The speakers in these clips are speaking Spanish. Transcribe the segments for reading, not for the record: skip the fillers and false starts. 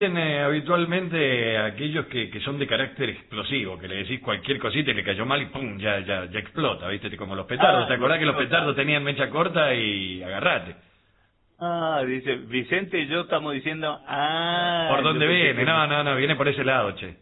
Habitualmente aquellos que son de carácter explosivo, que le decís cualquier cosita y le cayó mal y pum, ya explota, ¿viste? Como los petardos. ¿Te acordás que los petardos tenían mecha corta y agarrate? Dice Vicente y yo estamos diciendo, ¿Por dónde yo pensé viene? que... No, viene por ese lado, che.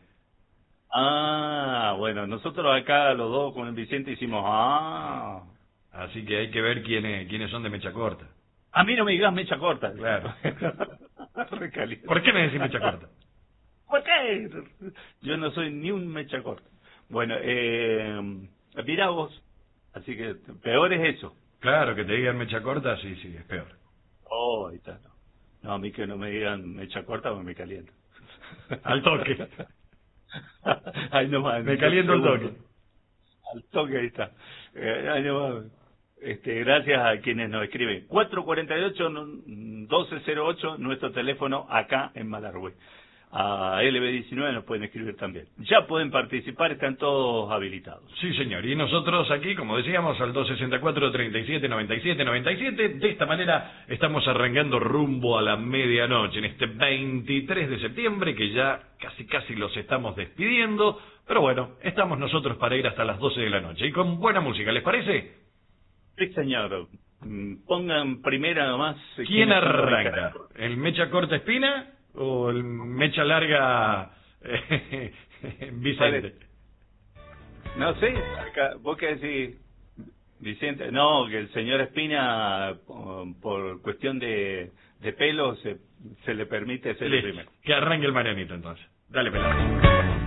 Bueno, nosotros acá los dos con el Vicente hicimos, Así que hay que ver quiénes son de mecha corta. A mí no me digas mecha corta. Claro. Recaliente. ¿Por qué me decís mecha corta? ¿Por qué? Yo no soy ni un mecha corta. Bueno, mirá vos. Así que peor es eso. Claro, que te digan mecha corta, sí, es peor. Ahí está. No, a mí que no me digan mecha corta, me caliento. Al toque. Ahí nomás. Me caliento al toque. Al toque, ahí está. Ahí nomás. Gracias a quienes nos escriben. 448-1208, nuestro teléfono acá en Malargüe. A LB19 nos pueden escribir también. Ya pueden participar, están todos habilitados. Sí, señor. Y nosotros aquí, como decíamos, al 264-37-97-97. De esta manera estamos arrancando rumbo a la medianoche, en este 23 de septiembre, que ya casi los estamos despidiendo. Pero bueno, estamos nosotros para ir hasta las 12 de la noche. Y con buena música, ¿les parece? Sí, señor. Pongan primera nomás. ¿Quién arranca? ¿El mecha corta Espina o el mecha larga Vicente? No sé, acá, vos qué decís, Vicente. No, que el señor Espina, por cuestión de pelo, se le permite ser el primero. Que arranque el Marianito entonces. Dale, pelado.